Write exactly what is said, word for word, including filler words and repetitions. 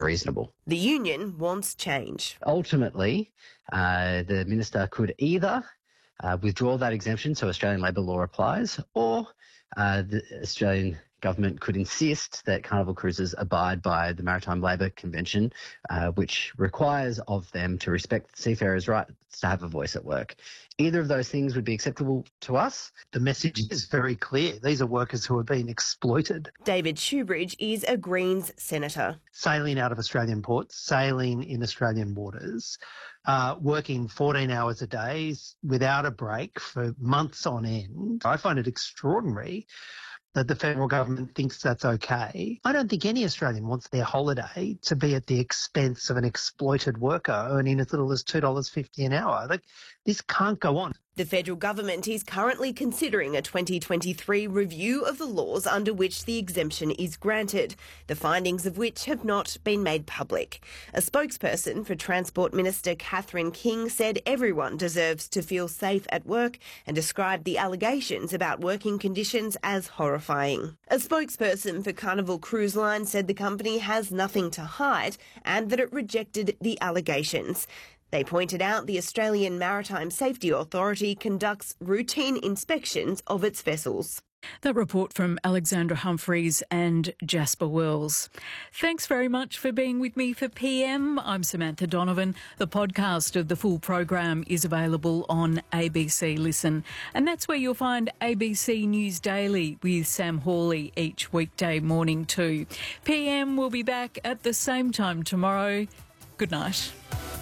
reasonable. The union wants change. Ultimately, uh, the minister could either uh, withdraw that exemption so Australian labour law applies, or uh, the Australian government could insist that Carnival Cruises abide by the Maritime Labour Convention, uh, which requires of them to respect seafarers' rights to have a voice at work. Either of those things would be acceptable to us. The message is very clear. These are workers who are being exploited. David Shoebridge is a Greens senator. Sailing out of Australian ports, sailing in Australian waters, uh, working fourteen hours a day without a break for months on end. I find it extraordinary that the federal government thinks that's okay. I don't think any Australian wants their holiday to be at the expense of an exploited worker earning as little as two dollars fifty an hour. Like, this can't go on. The federal government is currently considering a twenty twenty-three review of the laws under which the exemption is granted, the findings of which have not been made public. A spokesperson for Transport Minister Catherine King said everyone deserves to feel safe at work and described the allegations about working conditions as horrifying. A spokesperson for Carnival Cruise Line said the company has nothing to hide and that it rejected the allegations. They pointed out the Australian Maritime Safety Authority conducts routine inspections of its vessels. That report from Alexandra Humphreys and Jasper Wells. Thanks very much for being with me for P M. I'm Samantha Donovan. The podcast of the full program is available on A B C Listen. And that's where you'll find A B C News Daily with Sam Hawley each weekday morning too. P M will be back at the same time tomorrow. Good night.